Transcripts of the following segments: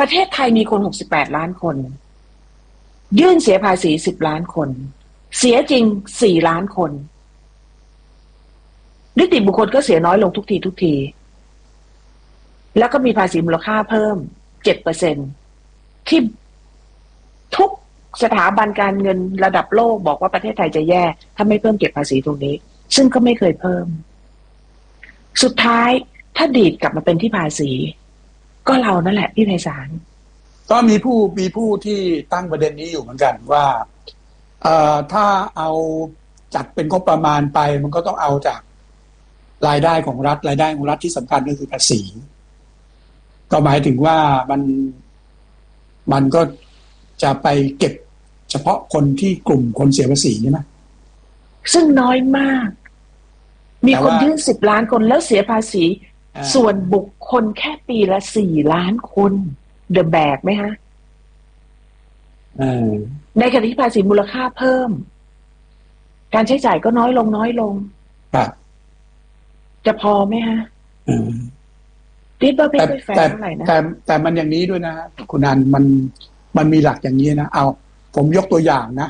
ประเทศไทยมีคน68ล้านคนยื่นเสียภาษี10ล้านคนเสียจริง4ล้านคนนิติบุคคลก็เสียน้อยลงทุกทีแล้วก็มีภาษีมูลค่าเพิ่ม 7% ที่ทุกสถาบันการเงินระดับโลกบอกว่าประเทศไทยจะแย่ถ้าไม่เพิ่มเก็บภาษีตรงนี้ซึ่งก็ไม่เคยเพิ่มสุดท้ายถ้าดีดกลับมาเป็นที่ภาษีก็เรานั่นแหละพี่ไพศาลก็มีผู้ที่ตั้งประเด็นนี้อยู่เหมือนกันว่าถ้าเอาจัดเป็นงบประมาณไปมันก็ต้องเอาจากรายได้ของรัฐรายได้ของรัฐที่สำคัญก็คือภาษีก็หมายถึงว่ามันก็จะไปเก็บเฉพาะคนที่กลุ่มคนเสียภาษีใช่ไหมซึ่งน้อยมากมีคนยื่น10ล้านคนแล้วเสียภาษีส่วนบุคคลแค่ปีละ4ล้านคนเดอะแบกไหมฮะในขณะที่ภาษีมูลค่าเพิ่มการใช้จ่ายก็น้อยลงครับจะพอไหมฮะคิดว่าไม่ค่อยแฟร์เท่าไหร่นะแต่มันอย่างนี้ด้วยนะคุณนันมันมีหลักอย่างนี้นะเอาผมยกตัวอย่างนะ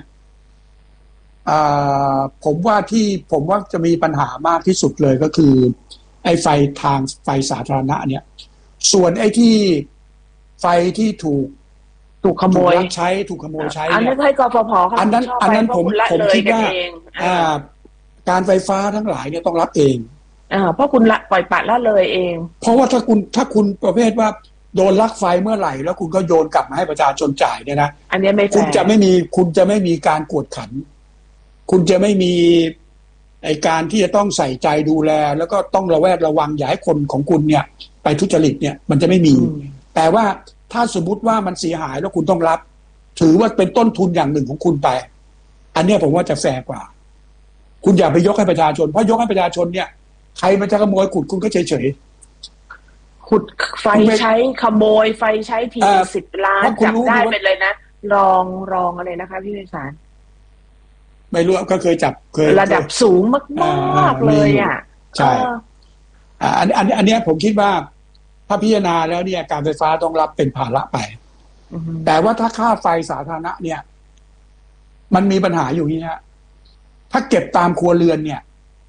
ผมว่าจะมีปัญหามากที่สุดเลยก็คือไอ้ไฟสาธารณะเนี่ยส่วนไอ้ที่ไฟที่ถูกขโมยถูกขโมยใช้อันนั้นให้กฟผอันนั้นผมคิดว่าการไฟฟ้าทั้งหลายเนี่ยต้องรับเองเพราะคุณปล่อยปละละเลยเองเพราะว่าถ้าคุณประเภทว่าโดนลักไฟเมื่อไหร่แล้วคุณก็โยนกลับมาให้ประชาชนจ่ายเนี่ยนะอันนี้ไม่แฟร์คุณจะไม่มีการกวดขันคุณจะไม่มีไอ้การที่จะต้องใส่ใจดูแลแล้วก็ต้องระแวดระวังอย่าให้คนของคุณเนี่ยไปทุจริตเนี่ยมันจะไม่มีแต่ว่าถ้าสมมุติว่ามันเสียหายแล้วคุณต้องรับถือว่าเป็นต้นทุนอย่างหนึ่งของคุณไปอันนี้ผมว่าจะแฟร์กว่าคุณอย่าไปยกให้ประชาชนเพราะยกให้ประชาชนเนี่ยใครมันจะขโมยขุดคุณก็เฉยขุดไฟใช้ขโมยไฟใช้ที10ล้านจับได้เป็นเลยนะรองอะไรนะคะพี่ไพศาลไม่รู้ก็เคยระดับสูงมากๆเลยอ่ะใช่อันนี้ผมคิดว่าถ้าพิจารณาแล้วเนี่ยการไฟฟ้าต้องรับเป็นภาระไปแต่ว่าถ้าค่าไฟสาธารณะเนี่ยมันมีปัญหาอยู่นี่ฮะถ้าเก็บตามครัวเรือนเนี่ย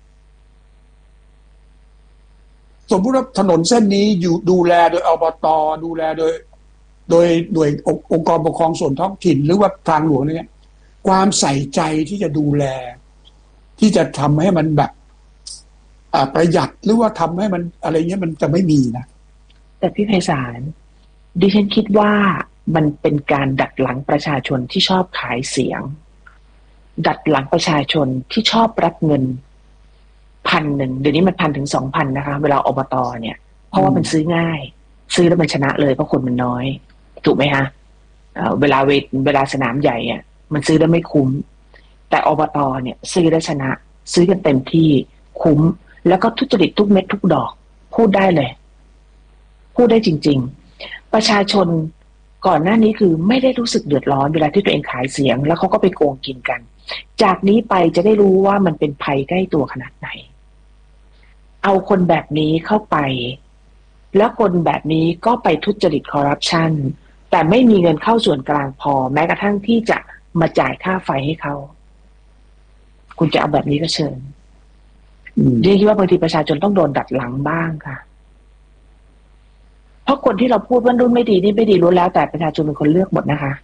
สมมติว่าถนนเส้นนี้อยู่ดูแลโดยอบต.ดูแลโดยองค์กรปกครองส่วนท้องถิ่นหรือว่าทางหลวงเนี่ยความใส่ใจที่จะดูแลที่จะทำให้มันแบบประหยัดหรือว่าทำให้มันอะไรเงี้ยมันจะไม่มีนะแต่พี่ไพศาลดิฉันคิดว่ามันเป็นการดัดหลังประชาชนที่ชอบขายเสียงดัดหลังประชาชนที่ชอบรับเงิน1,000เดี๋ยวนี้มัน1,000 ถึง 2,000นะคะเวลาอบต.เนี่ยเพราะว่ามันซื้อง่ายซื้อแล้วมันชนะเลยเพราะคนมันน้อยถูกไหมคะเวลาสนามใหญ่เนี่ยมันซื้อแล้วไม่คุ้มแต่อบต.เนี่ยซื้อแล้วชนะซื้อกันเต็มที่คุ้มแล้วก็ทุจริตทุกเม็ดทุกดอกพูดได้เลยพูดได้จริงๆประชาชนก่อนหน้านี้คือไม่ได้รู้สึกเดือดร้อนเวลาที่ตัวเองขายเสียงแล้วเขาก็ไปโกงกินกันจากนี้ไปจะได้รู้ว่ามันเป็นภัยใกล้ตัวขนาดไหนเอาคนแบบนี้เข้าไปแล้วคนแบบนี้ก็ไปทุจริตคอร์รัปชันแต่ไม่มีเงินเข้าส่วนกลางพอแม้กระทั่งที่จะมาจ่ายค่าไฟให้เขาคุณจะเอาแบบนี้ก็เชิญดิฉันคิดว่าบางทีประชาชนต้องโดนดัดหลังบ้างค่ะเพราะคนที่เราพูดว่ารุ่นไม่ดีนี่ไม่ดีรู้แล้วแต่ประชาชนเป็นคนเลือกหมดนะคะ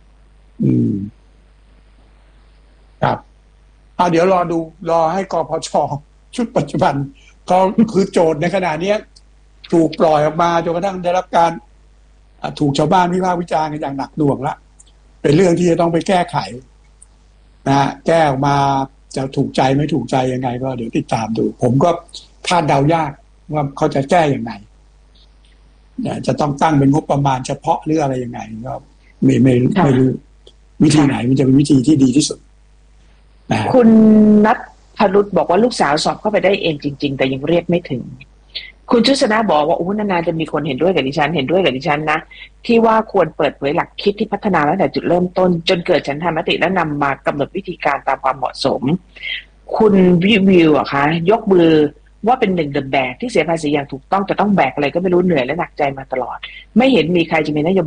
ครับเดี๋ยวรอให้กพช.ชุดปัจจุบันก็คือโจทย์ในขณะนี้ถูกปล่อยออกมาจนกระทั่งได้รับการถูกชาวบ้านวิพากษ์วิจารณ์กันอย่างหนักหน่วงละเป็นเรื่องที่จะต้องไปแก้ไขนะแก้ออกมาจะถูกใจไม่ถูกใจยังไงก็เดี๋ยวติดตามดูผมก็คาดเดายากว่าเขาจะแก้อย่างไรจะต้องตั้งเป็นงบประมาณเฉพาะหรืออะไรยังไงก็ไม่รู้วิธีไหนมันจะเป็นวิธีที่ดีที่สุดนะคุณนัทพรุษบอกว่าลูกสาวสอบเข้าไปได้เองจริงๆแต่ยังเรียกไม่ถึงคุณชุสนาบอกว่าอู้นานๆจะมีคนเห็นด้วยกับดิฉันนะที่ว่าควรเปิดเผยหลักคิดที่พัฒนาตั้งแต่จุดเริ่มต้นจนเกิดฉันทามติและนำมากำหนดวิธีการตามความเหมาะสมคุณวิวอะคะยกมือว่าเป็นหนึ่งเดอะแบกที่เสียภาษีอย่างถูกต้องจะต้องแบกอะไรก็ไม่รู้เหนื่อยและหนักใจมาตลอดไม่เห็นมีใครจะมีนโย